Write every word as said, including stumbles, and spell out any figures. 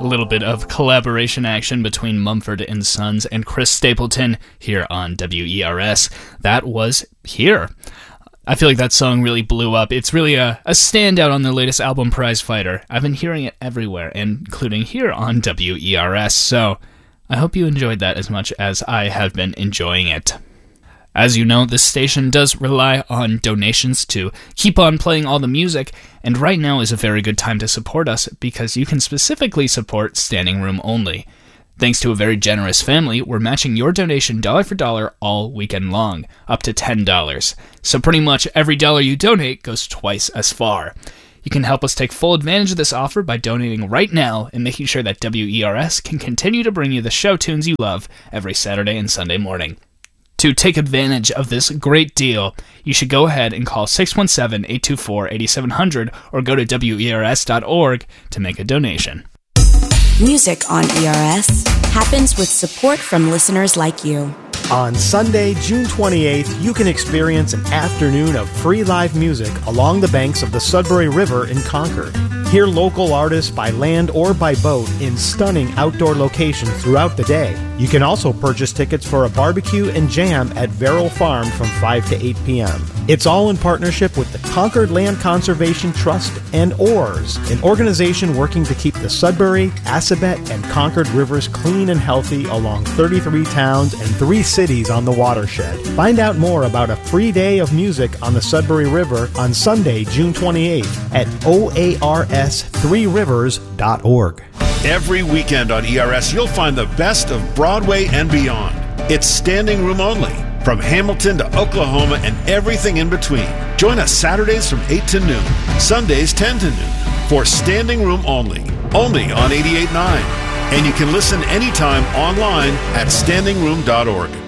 A little bit of collaboration action between Mumford and Sons and Chris Stapleton here on W E R S. That was Here. I feel like that song really blew up. It's really a, a standout on their latest album, Prize Fighter. I've been hearing it everywhere, including here on W E R S, so I hope you enjoyed that as much as I have been enjoying it. As you know, this station does rely on donations to keep on playing all the music, and right now is a very good time to support us because you can specifically support Standing Room Only. Thanks to a very generous family, we're matching your donation dollar for dollar all weekend long, up to ten dollars. So pretty much every dollar you donate goes twice as far. You can help us take full advantage of this offer by donating right now and making sure that W E R S can continue to bring you the show tunes you love every Saturday and Sunday morning. To take advantage of this great deal, you should go ahead and call six one seven, eight two four, eight seven zero zero or go to W E R S dot org to make a donation. Music on E R S happens with support from listeners like you. On Sunday, June twenty-eighth, you can experience an afternoon of free live music along the banks of the Sudbury River in Concord. Hear local artists by land or by boat in stunning outdoor locations throughout the day. You can also purchase tickets for a barbecue and jam at Verrill Farm from five to eight p.m. It's all in partnership with the Concord Land Conservation Trust and Oars, an organization working to keep the Sudbury, Assabet, and Concord rivers clean and healthy along thirty-three towns and three cities on the watershed. Find out more about a free day of music on the Sudbury River on Sunday, June twenty-eighth at O A R S three rivers dot org. Every weekend on E R S, you'll find the best of Broadway and beyond. It's Standing Room Only, from Hamilton to Oklahoma and everything in between. Join us Saturdays from eight to noon, Sundays ten to noon, for Standing Room Only, only on eighty-eight point nine. And you can listen anytime online at standing room dot org.